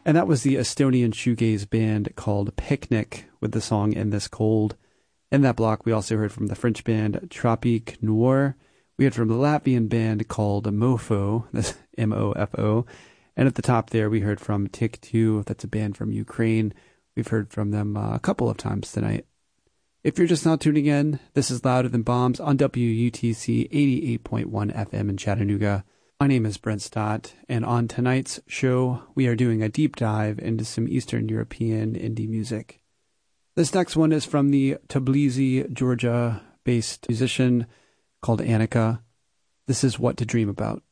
And that was the Estonian shoegaze band called Picnic with the song In This Cold. In that block, we also heard from the French band Tropique Noir. We heard from the Latvian band called Mofo, that's M-O-F-O. And at the top there, we heard from Tik 2, that's a band from Ukraine. We've heard from them a couple of times tonight. If you're just now tuning in, this is Louder Than Bombs on WUTC 88.1 FM in Chattanooga. My name is Brent Stott, and on tonight's show, we are doing a deep dive into some Eastern European indie music. This next one is from the Tbilisi, Georgia-based musician called Annika. This is What to Dream About.